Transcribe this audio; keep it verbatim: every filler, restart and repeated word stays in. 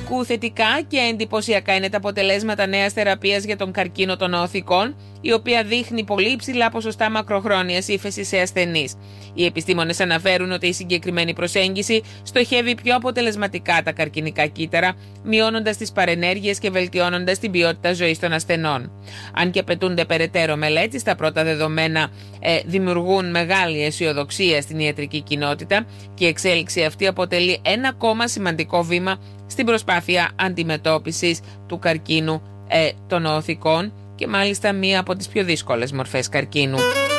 εξαιρετικού θετικά και εντυπωσιακά είναι τα αποτελέσματα νέας θεραπείας για τον καρκίνο των οθικών, η οποία δείχνει πολύ υψηλά ποσοστά μακροχρόνιας ύφεσης σε ασθενείς. Οι επιστήμονες αναφέρουν ότι η συγκεκριμένη προσέγγιση στοχεύει πιο αποτελεσματικά τα καρκινικά κύτταρα, μειώνοντας τις παρενέργειες και βελτιώνοντας την ποιότητα ζωής των ασθενών. Αν και απαιτούνται περαιτέρω μελέτης, τα πρώτα δεδομένα ε, δημιουργούν μεγάλη αισιοδοξία στην ιατρική κοινότητα και η εξέλιξη αυτή αποτελεί ένα ακόμα σημαντικό βήμα στην προσπάθεια αντιμετώπισης του καρκίνου ε, των οθικών και μάλιστα μία από τις πιο δύσκολες μορφές καρκίνου.